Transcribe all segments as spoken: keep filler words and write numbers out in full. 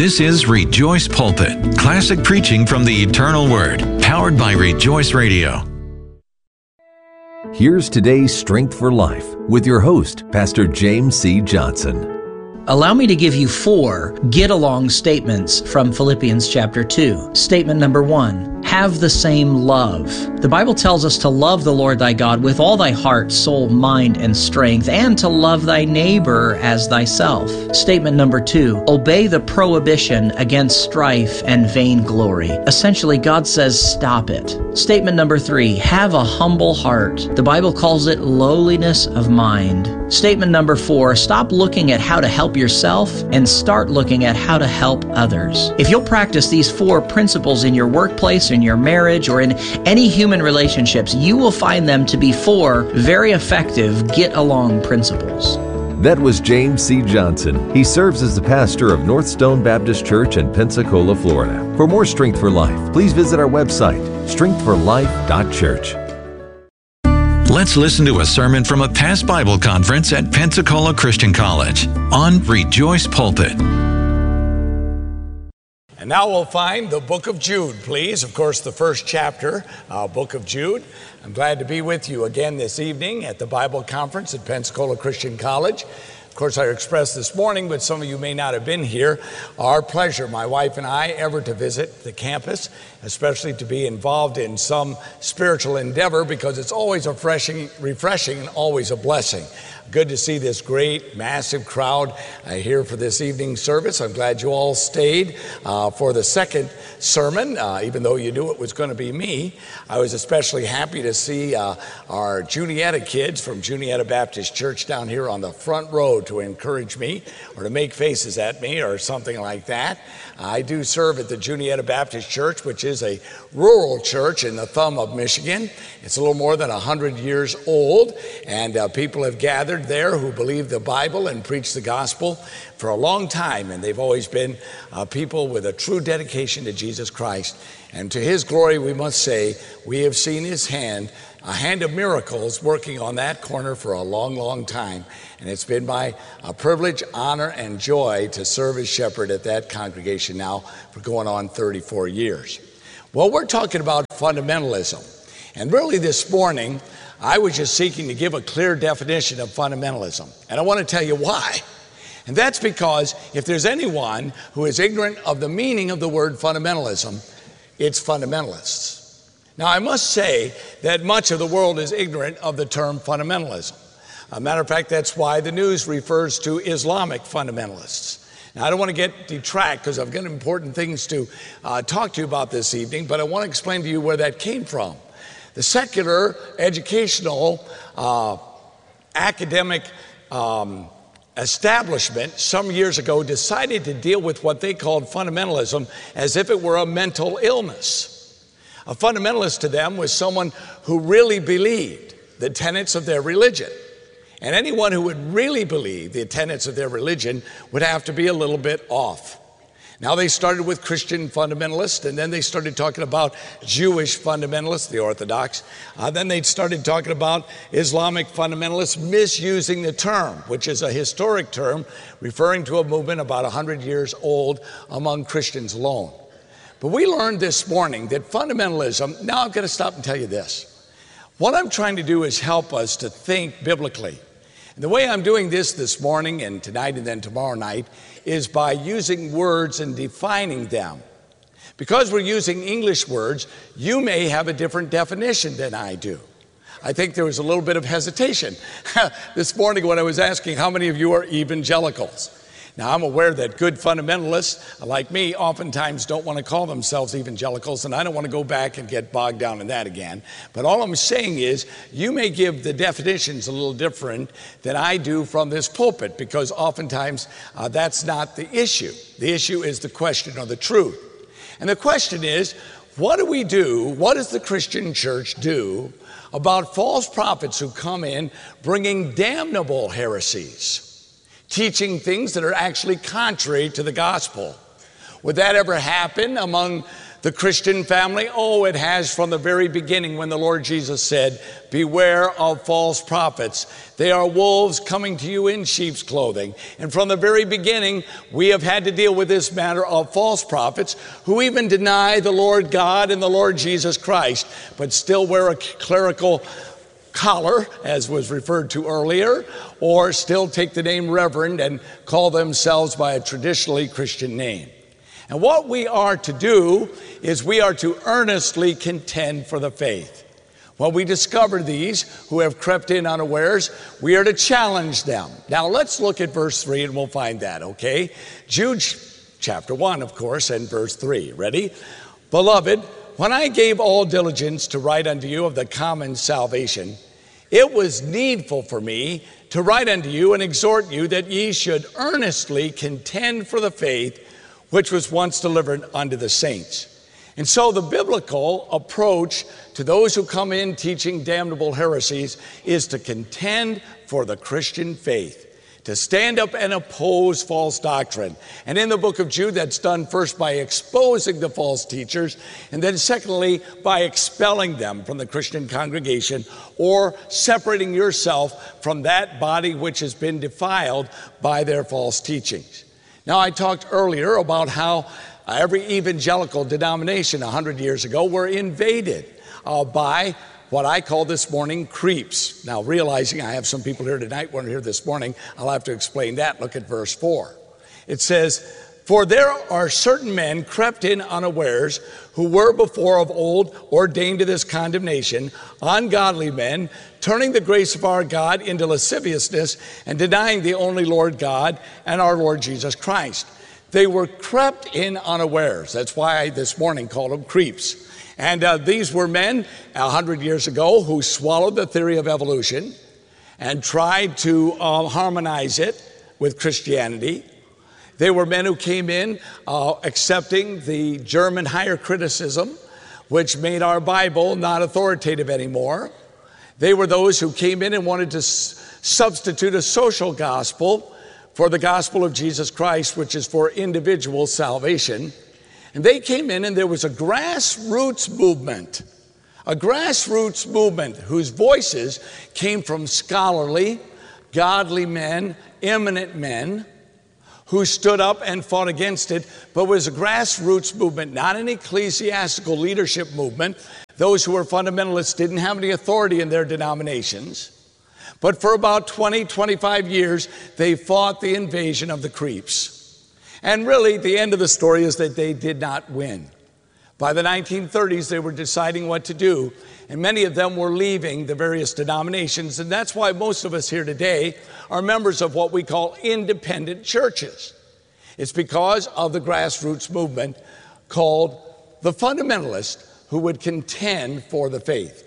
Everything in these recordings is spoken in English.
This is Rejoice Pulpit, classic preaching from the eternal Word, powered by Rejoice Radio. Here's today's Strength for Life with your host, Pastor James C. Johnson. Allow me to give you four get-along statements from Philippians chapter two. Statement number one, have the same love. The Bible tells us to love the Lord thy God with all thy heart, soul, mind, and strength, and to love thy neighbor as thyself. Statement number two, obey the prohibition against strife and vainglory. Essentially, God says stop it. Statement number three, have a humble heart. The Bible calls it lowliness of mind. Statement number four, stop looking at how to help yourself and start looking at how to help others. If you'll practice these four principles in your workplace, in your marriage, or in any human relationships, you will find them to be four very effective get-along principles. That was James C. Johnson. He serves as the pastor of Northstone Baptist Church in Pensacola, Florida. For more Strength for Life, please visit our website, strength for life dot church. Let's listen to a sermon from a past Bible conference at Pensacola Christian College on Rejoice Pulpit. And now we'll find the book of Jude, please. Of course, the first chapter, uh, book of Jude. I'm glad to be with you again this evening at the Bible conference at Pensacola Christian College. Of course, I expressed this morning, but some of you may not have been here, our pleasure, my wife and I, ever to visit the campus, especially to be involved in some spiritual endeavor, because it's always refreshing, refreshing and always a blessing. Good to see this great, massive crowd uh, here for this evening service. I'm glad you all stayed uh, for the second sermon, uh, even though you knew it was going to be me. I was especially happy to see uh, our Juniata kids from Juniata Baptist Church down here on the front row to encourage me or to make faces at me or something like that. I do serve at the Juniata Baptist Church, which is a rural church in the thumb of Michigan. It's a little more than one hundred years old, and uh, people have gathered there who believe the Bible and preach the gospel for a long time, and they've always been uh, people with a true dedication to Jesus Christ. And to his glory, we must say, we have seen his hand, a hand of miracles working on that corner for a long, long time. And it's been my uh, privilege, honor, and joy to serve as shepherd at that congregation now for going on thirty-four years. Well, we're talking about fundamentalism. And really this morning, I was just seeking to give a clear definition of fundamentalism. And I want to tell you why. And that's because if there's anyone who is ignorant of the meaning of the word fundamentalism, it's fundamentalists. Now, I must say that much of the world is ignorant of the term fundamentalism. As a matter of fact, that's why the news refers to Islamic fundamentalists. Now, I don't want to get detract because I've got important things to uh, talk to you about this evening, but I want to explain to you where that came from. The secular, educational, uh, academic um, establishment some years ago decided to deal with what they called fundamentalism as if it were a mental illness. A fundamentalist to them was someone who really believed the tenets of their religion. And anyone who would really believe the tenets of their religion would have to be a little bit off. Now, they started with Christian fundamentalists, and then they started talking about Jewish fundamentalists, the Orthodox. Uh, then they started talking about Islamic fundamentalists, misusing the term, which is a historic term referring to a movement about one hundred years old among Christians alone. But we learned this morning that fundamentalism, now I've got to stop and tell you this. What I'm trying to do is help us to think biblically. And the way I'm doing this this morning and tonight and then tomorrow night is by using words and defining them. Because we're using English words, you may have a different definition than I do. I think there was a little bit of hesitation this morning when I was asking how many of you are evangelicals. Now, I'm aware that good fundamentalists like me oftentimes don't want to call themselves evangelicals, and I don't want to go back and get bogged down in that again. But all I'm saying is you may give the definitions a little different than I do from this pulpit, because oftentimes uh, that's not the issue. The issue is the question or the truth. And the question is, what do we do, what does the Christian church do about false prophets who come in bringing damnable heresies? Teaching things that are actually contrary to the gospel. Would that ever happen among The Christian family, oh, it has from the very beginning when the Lord Jesus said, beware of false prophets. They are wolves coming to you in sheep's clothing. And from the very beginning, we have had to deal with this matter of false prophets who even deny the Lord God and the Lord Jesus Christ, but still wear a clerical collar, as was referred to earlier, or still take the name Reverend and call themselves by a traditionally Christian name. And what we are to do is we are to earnestly contend for the faith. When we discover these who have crept in unawares, we are to challenge them. Now let's look at verse three and we'll find that, okay? Jude chapter one, of course, and verse three. Ready? Beloved, when I gave all diligence to write unto you of the common salvation, it was needful for me to write unto you and exhort you that ye should earnestly contend for the faith which was once delivered unto the saints. And so the biblical approach to those who come in teaching damnable heresies is to contend for the Christian faith, to stand up and oppose false doctrine. And in the book of Jude, that's done first by exposing the false teachers, and then secondly, by expelling them from the Christian congregation or separating yourself from that body which has been defiled by their false teachings. Now, I talked earlier about how every evangelical denomination one hundred years ago were invaded uh, by what I call this morning creeps. Now, realizing I have some people here tonight, weren't here this morning, I'll have to explain that. Look at verse four. It says, for there are certain men crept in unawares who were before of old ordained to this condemnation, ungodly men, turning the grace of our God into lasciviousness and denying the only Lord God and our Lord Jesus Christ. They were crept in unawares. That's why I this morning called them creeps. And uh, these were men a hundred years ago who swallowed the theory of evolution and tried to uh, harmonize it with Christianity. They were men who came in uh, accepting the German higher criticism, which made our Bible not authoritative anymore. They were those who came in and wanted to s- substitute a social gospel for the gospel of Jesus Christ, which is for individual salvation. And they came in and there was a grassroots movement, a grassroots movement whose voices came from scholarly, godly men, eminent men, who stood up and fought against it, but was a grassroots movement, not an ecclesiastical leadership movement. Those who were fundamentalists didn't have any authority in their denominations. But for about twenty, twenty-five years, they fought the invasion of the creeps. And really, the end of the story is that they did not win. By the nineteen thirties, they were deciding what to do, and many of them were leaving the various denominations, and that's why most of us here today are members of what we call independent churches. It's because of the grassroots movement called the fundamentalist who would contend for the faith.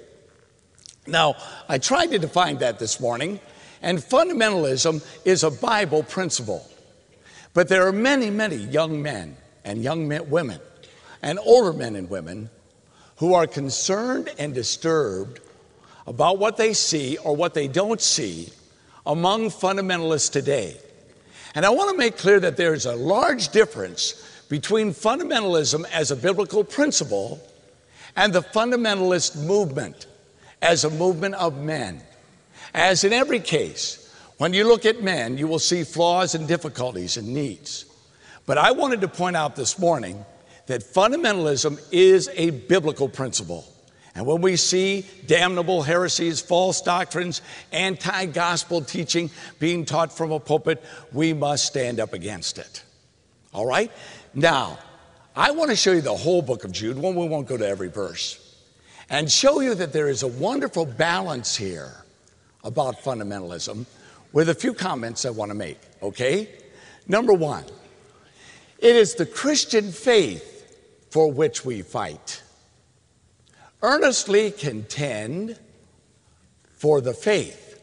Now, I tried to define that this morning, and fundamentalism is a Bible principle. But there are many, many young men and young men, women and older men and women who are concerned and disturbed about what they see or what they don't see among fundamentalists today. And I want to make clear that there's a large difference between fundamentalism as a biblical principle and the fundamentalist movement as a movement of men. As in every case, when you look at men, you will see flaws and difficulties and needs. But I wanted to point out this morning that fundamentalism is a biblical principle. And when we see damnable heresies, false doctrines, anti-gospel teaching being taught from a pulpit, we must stand up against it. All right? Now, I want to show you the whole book of Jude. Well, we won't go to every verse. And show you that there is a wonderful balance here about fundamentalism with a few comments I want to make, okay? Number one, it is the Christian faith for which we fight. Earnestly contend for the faith.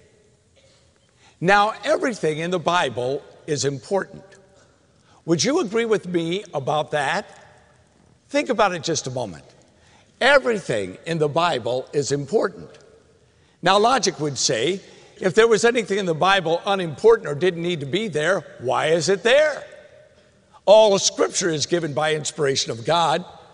Now, everything in the Bible is important. Would you agree with me about that? Think about it just a moment. Everything in the Bible is important. Now, logic would say, if there was anything in the Bible unimportant or didn't need to be there, why is it there? All Scripture is given by inspiration of God.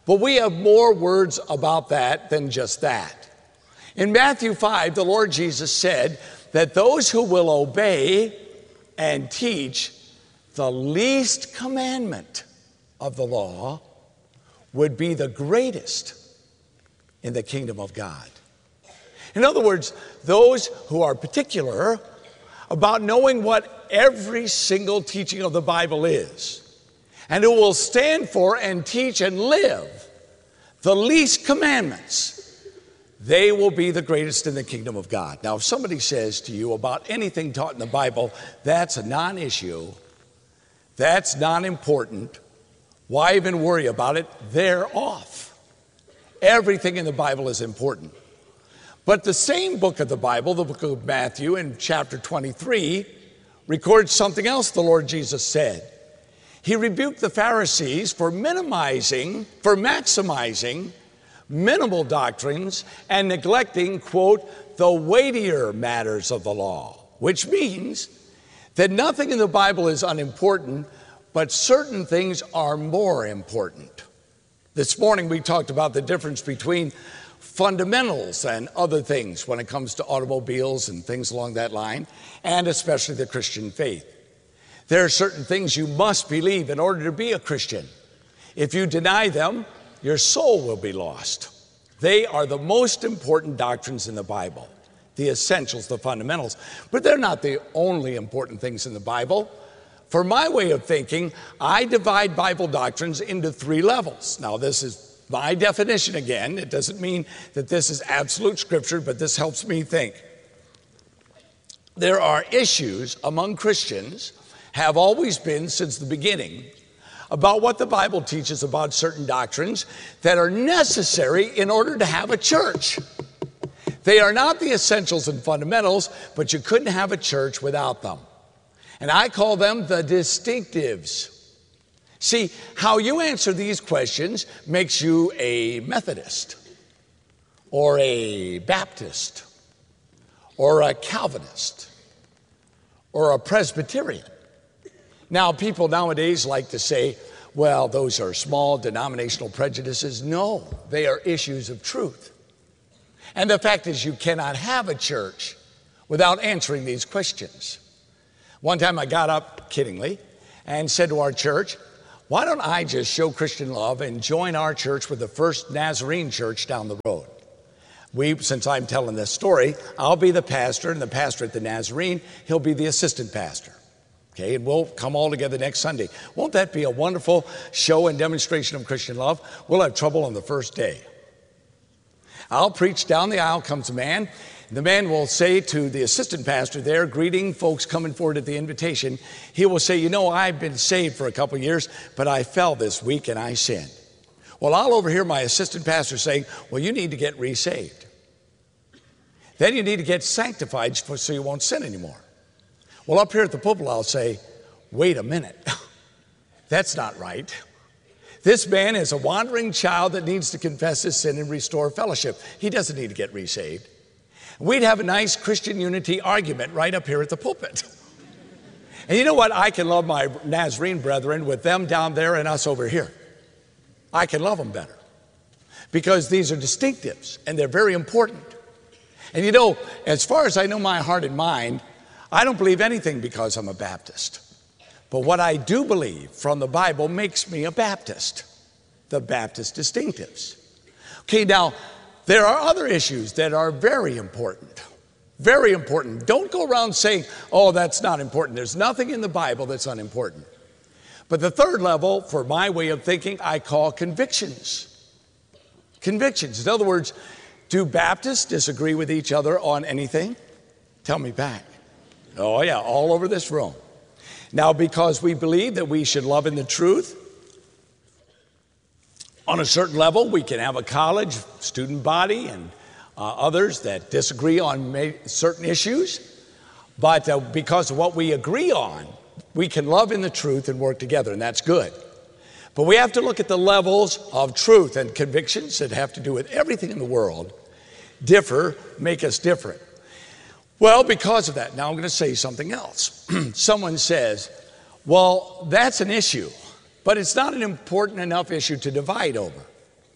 But we have more words about that than just that. In Matthew five, the Lord Jesus said that those who will obey and teach the least commandment of the law would be the greatest in the kingdom of God. In other words, those who are particular about knowing what every single teaching of the Bible is, and who will stand for and teach and live the least commandments, they will be the greatest in the kingdom of God. Now, if somebody says to you about anything taught in the Bible, that's a non-issue, that's non-important, why even worry about it? They're off. Everything in the Bible is important. But the same book of the Bible, the book of Matthew in chapter twenty-three, records something else the Lord Jesus said. He rebuked the Pharisees for minimizing, for maximizing minimal doctrines and neglecting, quote, the weightier matters of the law, which means that nothing in the Bible is unimportant, but certain things are more important. This morning we talked about the difference between fundamentals and other things when it comes to automobiles and things along that line, and especially the Christian faith. There are certain things you must believe in order to be a Christian. If you deny them, your soul will be lost. They are the most important doctrines in the Bible, the essentials, the fundamentals. But they're not the only important things in the Bible. For my way of thinking, I divide Bible doctrines into three levels. Now, this is my definition again. It doesn't mean that this is absolute scripture, but this helps me think. There are issues among Christians, have always been since the beginning, about what the Bible teaches about certain doctrines that are necessary in order to have a church. They are not the essentials and fundamentals, but you couldn't have a church without them. And I call them the distinctives. See, how you answer these questions makes you a Methodist, or a Baptist, or a Calvinist, or a Presbyterian. Now, people nowadays like to say, well, those are small denominational prejudices. No, they are issues of truth. And the fact is, you cannot have a church without answering these questions. One time I got up, kiddingly, and said to our church, why don't I just show Christian love and join our church with the First Nazarene Church down the road? We, since I'm telling this story, I'll be the pastor, and the pastor at the Nazarene, he'll be the assistant pastor. Okay, and we'll come all together next Sunday. Won't that be a wonderful show and demonstration of Christian love? We'll have trouble on the first day. I'll preach, down the aisle comes a man. The man will say to the assistant pastor there, greeting folks coming forward at the invitation, he will say, you know, I've been saved for a couple years, but I fell this week and I sinned. Well, I'll overhear my assistant pastor saying, well, you need to get resaved. Then you need to get sanctified so you won't sin anymore. Well, up here at the pulpit, I'll say, wait a minute. That's not right. This man is a wandering child that needs to confess his sin and restore fellowship. He doesn't need to get resaved. We'd have a nice Christian unity argument right up here at the pulpit. And you know what? I can love my Nazarene brethren with them down there and us over here. I can love them better because these are distinctives and they're very important. And you know, as far as I know my heart and mind, I don't believe anything because I'm a Baptist. But what I do believe from the Bible makes me a Baptist, the Baptist distinctives. Okay, now, there are other issues that are very important, very important. Don't go around saying, oh, that's not important. There's nothing in the Bible that's unimportant. But the third level, for my way of thinking, I call convictions. Convictions. In other words, do Baptists disagree with each other on anything? Tell me back. Oh, yeah, all over this room. Now, because we believe that we should love in the truth, on a certain level, we can have a college, student body, and uh, others that disagree on may- certain issues. But uh, because of what we agree on, we can love in the truth and work together, and that's good. But we have to look at the levels of truth, and convictions that have to do with everything in the world differ, make us different. Well, because of that, now I'm going to say something else. Someone says, well, that's an issue, but it's not an important enough issue to divide over.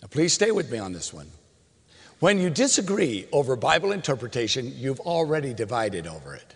Now, please stay with me on this one. When you disagree over Bible interpretation, you've already divided over it,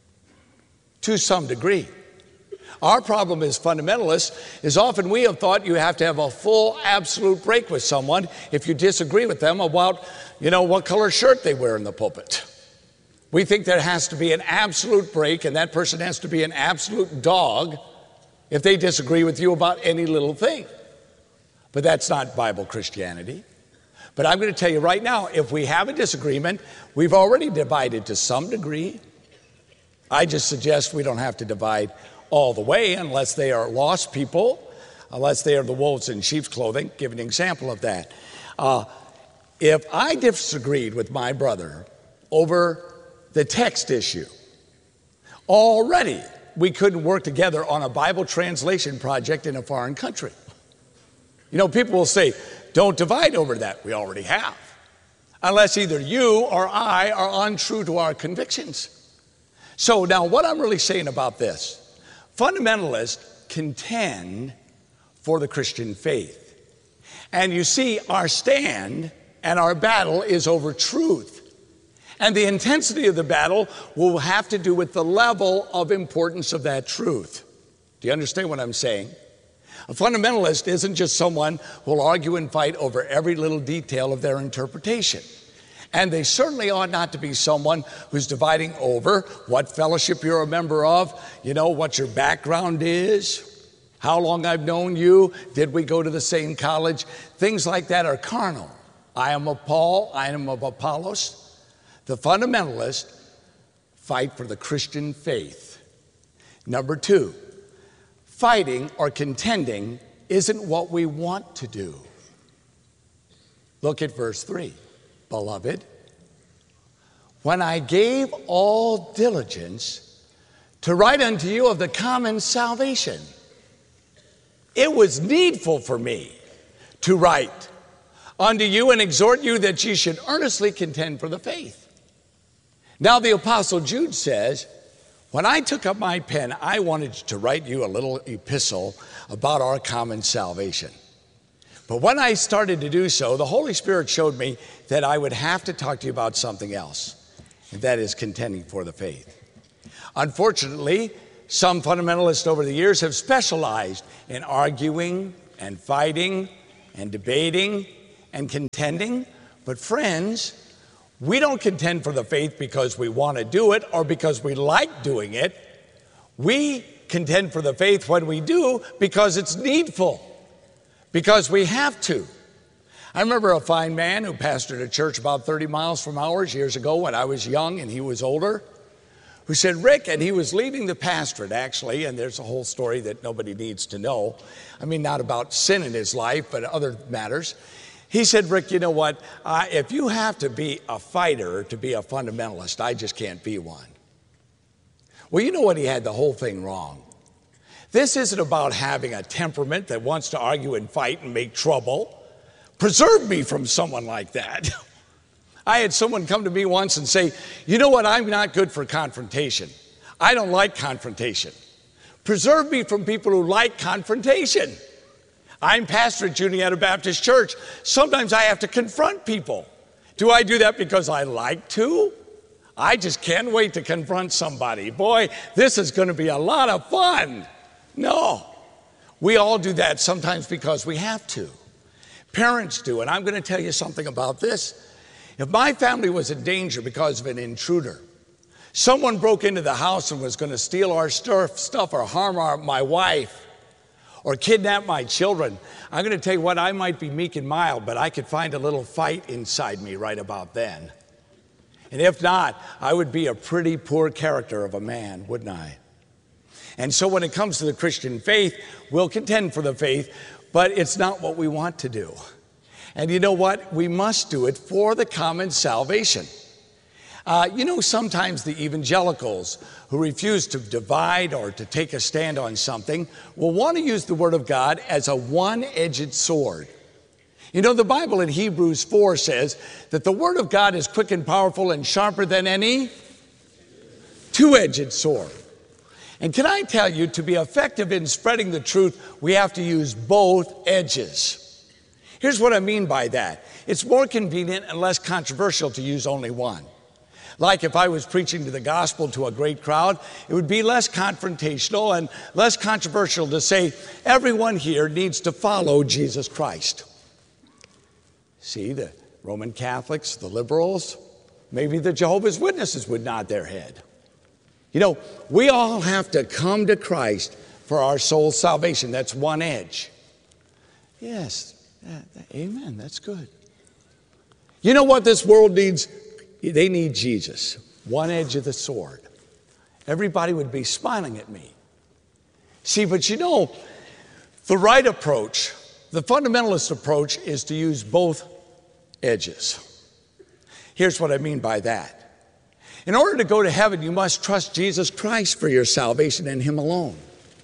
to some degree. Our problem as fundamentalists is often we have thought you have to have a full, absolute break with someone if you disagree with them about, you know, what color shirt they wear in the pulpit. We think there has to be an absolute break, and that person has to be an absolute dog if they disagree with you about any little thing. But that's not Bible Christianity. But I'm going to tell you right now, if we have a disagreement, we've already divided to some degree. I just suggest we don't have to divide all the way unless they are lost people, unless they are the wolves in sheep's clothing. Give an example of that. Uh, if I disagreed with my brother over the text issue, already we couldn't work together on a Bible translation project in a foreign country. You know, people will say, don't divide over that. We already have. Unless either you or I are untrue to our convictions. So now what I'm really saying about this, fundamentalists contend for the Christian faith. And you see, our stand and our battle is over truth. And the intensity of the battle will have to do with the level of importance of that truth. Do you understand what I'm saying? A fundamentalist isn't just someone who will argue and fight over every little detail of their interpretation. And they certainly ought not to be someone who's dividing over what fellowship you're a member of, you know, what your background is, how long I've known you, did we go to the same college? Things like that are carnal. I am of Paul, I am of Apollos. The fundamentalists fight for the Christian faith. Number two, fighting or contending isn't what we want to do. Look at verse three. Beloved, when I gave all diligence to write unto you of the common salvation, it was needful for me to write unto you and exhort you that ye should earnestly contend for the faith. Now the Apostle Jude says, when I took up my pen, I wanted to write you a little epistle about our common salvation. But when I started to do so, the Holy Spirit showed me that I would have to talk to you about something else, and that is contending for the faith. Unfortunately, some fundamentalists over the years have specialized in arguing and fighting and debating and contending. But friends, we don't contend for the faith because we want to do it or because we like doing it. We contend for the faith when we do because it's needful, because we have to. I remember a fine man who pastored a church about thirty miles from ours years ago when I was young and he was older, who said, Rick, and he was leaving the pastorate actually, and there's a whole story that nobody needs to know. I mean, not about sin in his life, but other matters. He said, Rick, you know what? Uh, if you have to be a fighter to be a fundamentalist, I just can't be one. Well, you know what? He had the whole thing wrong. This isn't about having a temperament that wants to argue and fight and make trouble. Preserve me from someone like that. I had someone come to me once and say, you know what? I'm not good for confrontation. I don't like confrontation. Preserve me from people who like confrontation. I'm pastor at Juniata Baptist Church. Sometimes I have to confront people. Do I do that because I like to? I just can't wait to confront somebody. Boy, this is going to be a lot of fun. No, we all do that sometimes because we have to. Parents do, and I'm going to tell you something about this. If my family was in danger because of an intruder, someone broke into the house and was going to steal our stuff or harm our, my wife, or kidnap my children, I'm going to tell you what, I might be meek and mild, but I could find a little fight inside me right about then. And if not, I would be a pretty poor character of a man, wouldn't I? And so when it comes to the Christian faith, we'll contend for the faith, but it's not what we want to do. And you know what? We must do it for the common salvation. Uh, you know, sometimes the evangelicals who refuse to divide or to take a stand on something will want to use the Word of God as a one-edged sword. You know, the Bible in Hebrews four says that the Word of God is quick and powerful and sharper than any two-edged sword. And can I tell you, to be effective in spreading the truth, we have to use both edges. Here's what I mean by that. It's more convenient and less controversial to use only one. Like if I was preaching to the gospel to a great crowd, it would be less confrontational and less controversial to say, everyone here needs to follow Jesus Christ. See, the Roman Catholics, the liberals, maybe the Jehovah's Witnesses would nod their head. You know, we all have to come to Christ for our soul's salvation. That's one edge. Yes, amen, that's good. You know what this world needs? They need Jesus, one edge of the sword. Everybody would be smiling at me. See, but you know, the right approach, the fundamentalist approach, is to use both edges. Here's what I mean by that. In order to go to heaven, you must trust Jesus Christ for your salvation and Him alone.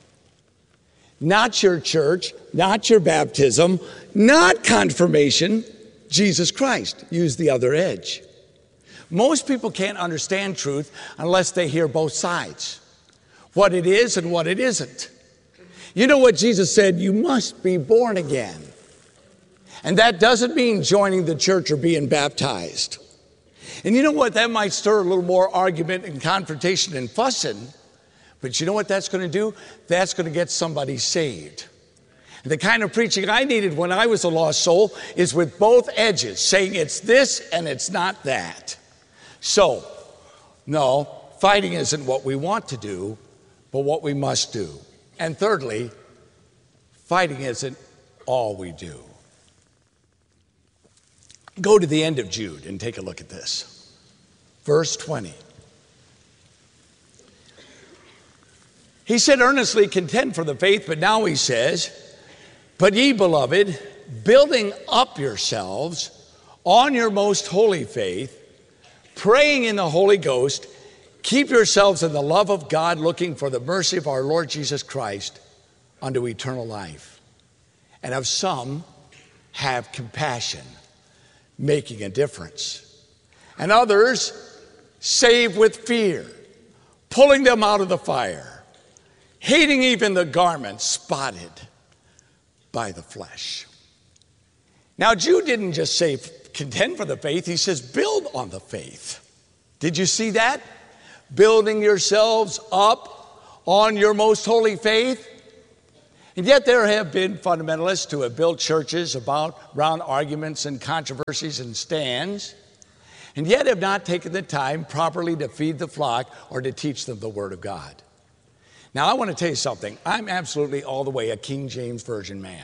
Not your church, not your baptism, not confirmation, Jesus Christ. Use the other edge. Most people can't understand truth unless they hear both sides, what it is and what it isn't. You know what Jesus said? You must be born again. And that doesn't mean joining the church or being baptized. And you know what? That might stir a little more argument and confrontation and fussing. But you know what that's going to do? That's going to get somebody saved. And the kind of preaching I needed when I was a lost soul is with both edges, saying it's this and it's not that. So, no, fighting isn't what we want to do, but what we must do. And thirdly, fighting isn't all we do. Go to the end of Jude and take a look at this. Verse twenty. He said, earnestly contend for the faith, but now he says, but ye, beloved, building up yourselves on your most holy faith, praying in the Holy Ghost, keep yourselves in the love of God, looking for the mercy of our Lord Jesus Christ unto eternal life. And of some have compassion, making a difference. And others save with fear, pulling them out of the fire, hating even the garment spotted by the flesh. Now, Jude didn't just say contend for the faith, he says build on the faith. Did you see that? Building yourselves up on your most holy faith. And yet there have been fundamentalists who have built churches about around arguments and controversies and stands, and yet have not taken the time properly to feed the flock or to teach them the Word of God. Now, I want to tell you something. I'm absolutely all the way a King James Version man.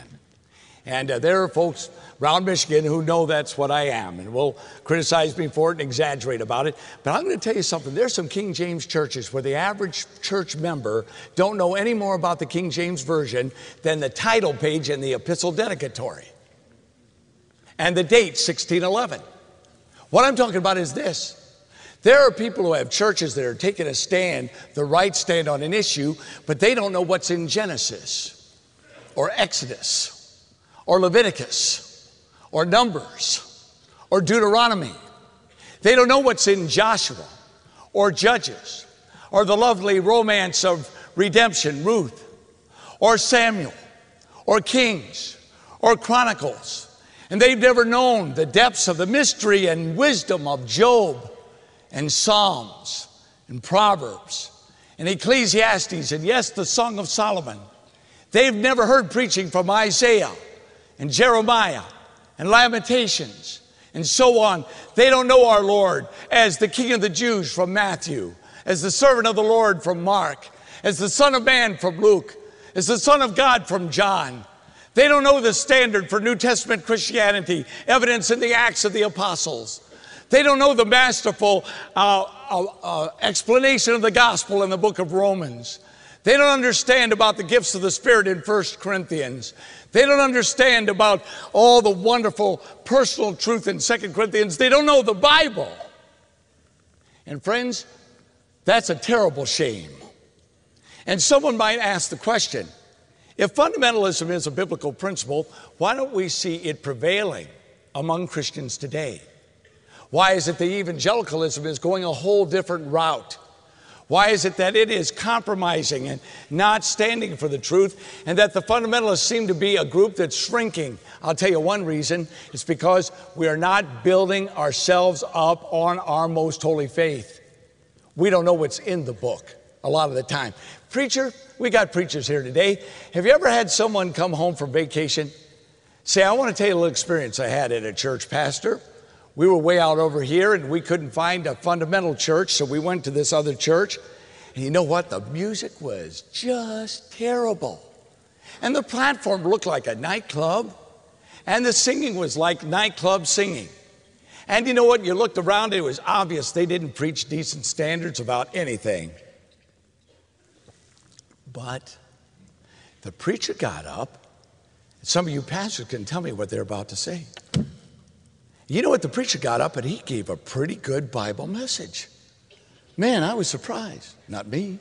And uh, there are folks around Michigan who know that's what I am and will criticize me for it and exaggerate about it. But I'm going to tell you something. There's some King James churches where the average church member don't know any more about the King James Version than the title page in the epistle dedicatory and the date, sixteen eleven. What I'm talking about is this. There are people who have churches that are taking a stand, the right stand on an issue, but they don't know what's in Genesis or Exodus or Leviticus, or Numbers, or Deuteronomy. They don't know what's in Joshua, or Judges, or the lovely romance of redemption, Ruth, or Samuel, or Kings, or Chronicles. And they've never known the depths of the mystery and wisdom of Job, and Psalms, and Proverbs, and Ecclesiastes, and yes, the Song of Solomon. They've never heard preaching from Isaiah, and Jeremiah, and Lamentations, and so on. They don't know our Lord as the King of the Jews from Matthew, as the servant of the Lord from Mark, as the Son of Man from Luke, as the Son of God from John. They don't know the standard for New Testament Christianity, evidence in the Acts of the Apostles. They don't know the masterful uh, uh, uh, explanation of the gospel in the book of Romans. They don't understand about the gifts of the Spirit in First Corinthians. They don't understand about all the wonderful personal truth in Second Corinthians. They don't know the Bible. And friends, that's a terrible shame. And someone might ask the question, if fundamentalism is a biblical principle, why don't we see it prevailing among Christians today? Why is it that evangelicalism is going a whole different route? Why is it that it is compromising and not standing for the truth, and that the fundamentalists seem to be a group that's shrinking? I'll tell you one reason. It's because we are not building ourselves up on our most holy faith. We don't know what's in the book a lot of the time. Preacher, we got preachers here today. Have you ever had someone come home from vacation? Say, I want to tell you a little experience I had at a church, Pastor. We were way out over here and we couldn't find a fundamental church, so we went to this other church. And you know what? The music was just terrible. And the platform looked like a nightclub. And the singing was like nightclub singing. And you know what? You looked around, it was obvious they didn't preach decent standards about anything. But the preacher got up. Some of you pastors can tell me what they're about to say. You know what? The preacher got up and he gave a pretty good Bible message. Man, I was surprised. Not me.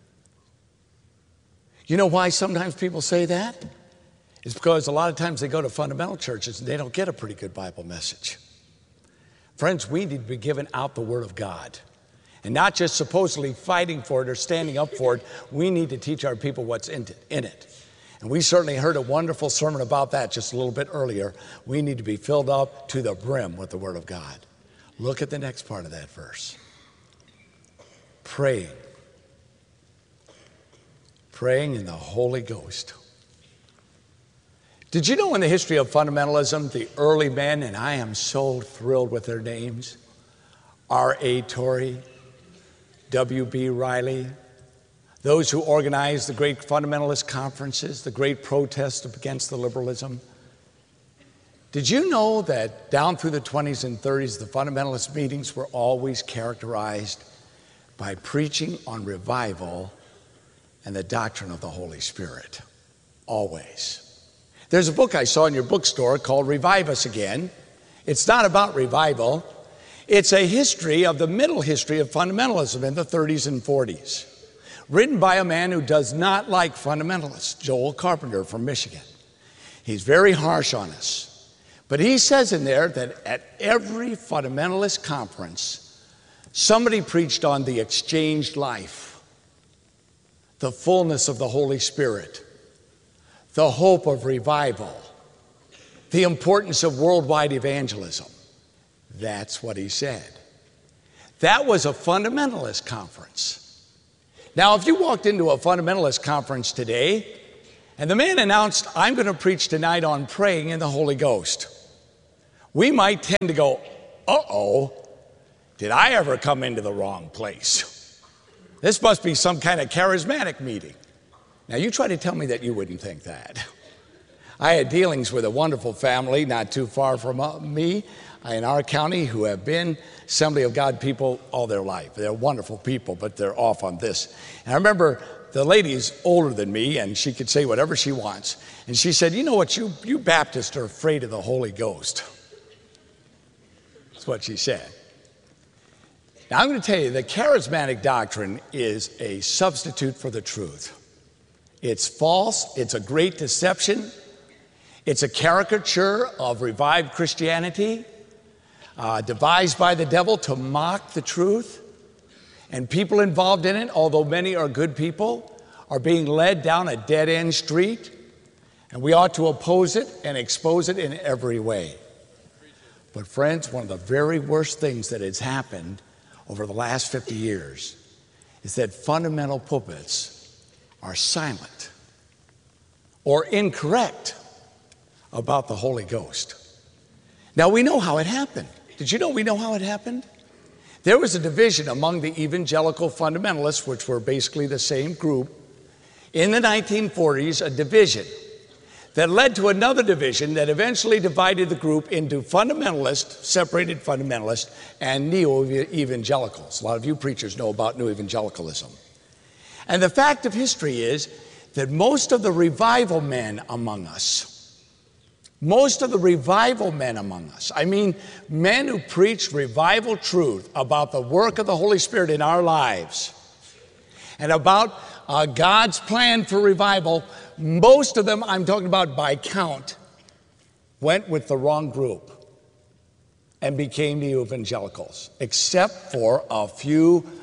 You know why sometimes people say that? It's because a lot of times they go to fundamental churches and they don't get a pretty good Bible message. Friends, we need to be giving out the Word of God. And not just supposedly fighting for it or standing up for it. We need to teach our people what's in it. And we certainly heard a wonderful sermon about that just a little bit earlier. We need to be filled up to the brim with the Word of God. Look at the next part of that verse. Praying. Praying in the Holy Ghost. Did you know in the history of fundamentalism, the early men, and I am so thrilled with their names, R A Torrey, W B Riley, those who organized the great fundamentalist conferences, the great protests against the liberalism. Did you know that down through the twenties and thirties, the fundamentalist meetings were always characterized by preaching on revival and the doctrine of the Holy Spirit? Always. There's a book I saw in your bookstore called Revive Us Again. It's not about revival. It's a history of the middle history of fundamentalism in the thirties and forties. Written by a man who does not like fundamentalists, Joel Carpenter from Michigan. He's very harsh on us. But he says in there that at every fundamentalist conference, somebody preached on the exchanged life, the fullness of the Holy Spirit, the hope of revival, the importance of worldwide evangelism. That's what he said. That was a fundamentalist conference. Now, if you walked into a fundamentalist conference today and the man announced, I'm going to preach tonight on praying in the Holy Ghost, we might tend to go, uh-oh, did I ever come into the wrong place? This must be some kind of charismatic meeting. Now, you try to tell me that you wouldn't think that. I had dealings with a wonderful family not too far from uh, me in our county who have been Assembly of God people all their life. They're wonderful people, but they're off on this. And I remember the lady's older than me, and she could say whatever she wants. And she said, you know what, you, you Baptists are afraid of the Holy Ghost. That's what she said. Now, I'm going to tell you, the charismatic doctrine is a substitute for the truth. It's false. It's a great deception. It's a caricature of revived Christianity, uh, devised by the devil to mock the truth. And people involved in it, although many are good people, are being led down a dead-end street. And we ought to oppose it and expose it in every way. But friends, one of the very worst things that has happened over the last fifty years is that fundamental pulpits are silent or incorrect about the Holy Ghost. Now, we know how it happened. Did you know we know how it happened? There was a division among the evangelical fundamentalists, which were basically the same group, in the nineteen forties, a division that led to another division that eventually divided the group into fundamentalists, separated fundamentalists, and neo-evangelicals. A lot of you preachers know about new evangelicalism. And the fact of history is that most of the revival men among us, most of the revival men among us, I mean men who preach revival truth about the work of the Holy Spirit in our lives and about uh, God's plan for revival, most of them, I'm talking about by count, went with the wrong group and became neo-evangelicals, except for a few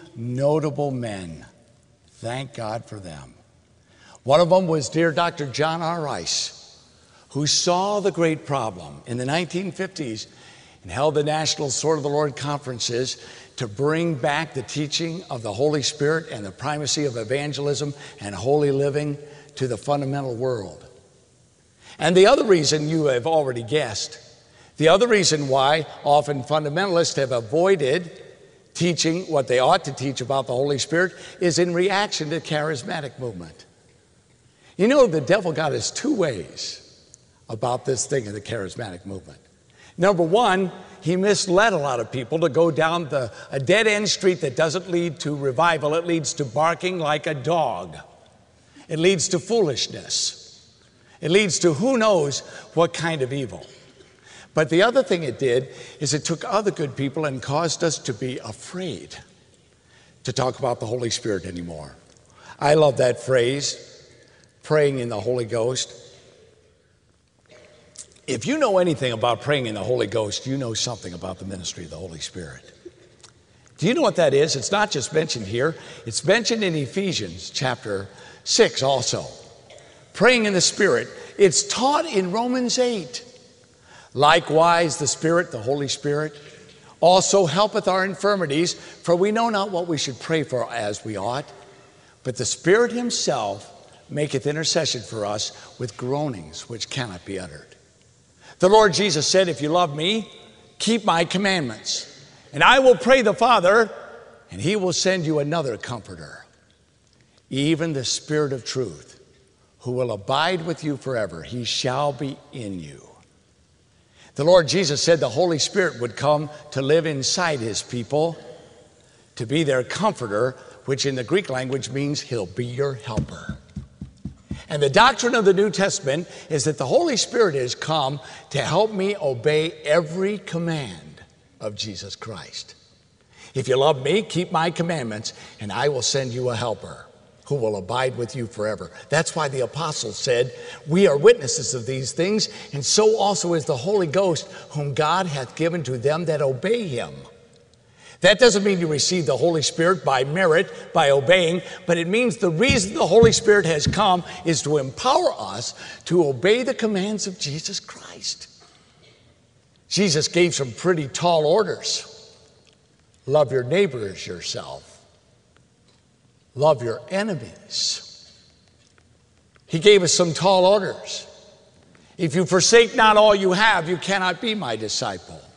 notable men. Thank God for them. One of them was dear Doctor John R. Rice, who saw the great problem in the nineteen fifties and held the National Sword of the Lord conferences to bring back the teaching of the Holy Spirit and the primacy of evangelism and holy living to the fundamental world. And the other reason you have already guessed, the other reason why often fundamentalists have avoided teaching what they ought to teach about the Holy Spirit is in reaction to the charismatic movement. You know, the devil got us two ways about this thing of the charismatic movement. Number one, he misled a lot of people to go down the, a dead-end street that doesn't lead to revival. It leads to barking like a dog. It leads to foolishness. It leads to who knows what kind of evil. But the other thing it did is it took other good people and caused us to be afraid to talk about the Holy Spirit anymore. I love that phrase, praying in the Holy Ghost. If you know anything about praying in the Holy Ghost, you know something about the ministry of the Holy Spirit. Do you know what that is? It's not just mentioned here. It's mentioned in Ephesians chapter six also. Praying in the Spirit. It's taught in Romans eight. Likewise, the Spirit, the Holy Spirit, also helpeth our infirmities, for we know not what we should pray for as we ought, but the Spirit himself maketh intercession for us with groanings which cannot be uttered. The Lord Jesus said, if you love me, keep my commandments, and I will pray the Father, and he will send you another comforter, even the Spirit of truth, who will abide with you forever. He shall be in you. The Lord Jesus said the Holy Spirit would come to live inside his people, to be their comforter, which in the Greek language means he'll be your helper. And the doctrine of the New Testament is that the Holy Spirit has come to help me obey every command of Jesus Christ. If you love me, keep my commandments, and I will send you a helper who will abide with you forever. That's why the apostles said, we are witnesses of these things, and so also is the Holy Ghost, whom God hath given to them that obey him. That doesn't mean you receive the Holy Spirit by merit, by obeying, but it means the reason the Holy Spirit has come is to empower us to obey the commands of Jesus Christ. Jesus gave some pretty tall orders. Love your neighbor as yourself. Love your enemies. He gave us some tall orders. If you forsake not all you have, you cannot be my disciple.